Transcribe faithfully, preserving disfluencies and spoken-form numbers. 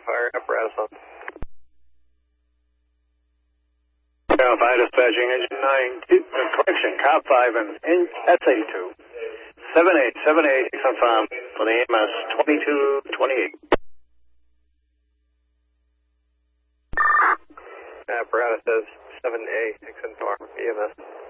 fire apparatus on. Channel five dispatching engine nine, two, uh, correction, cop five and S eighty-two. seven eight, seven eight, on farm for the A M S twenty-two twenty-eight. Apparatus says seven A, six on farm, E M S.